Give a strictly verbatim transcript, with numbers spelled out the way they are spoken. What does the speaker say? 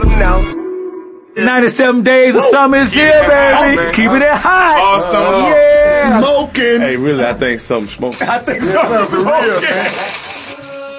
ninety-seven days of summer is here, baby. Keeping it hot. All summer long. Yeah. Smoking. Hey, really, I think something smoking. I think something's smoking.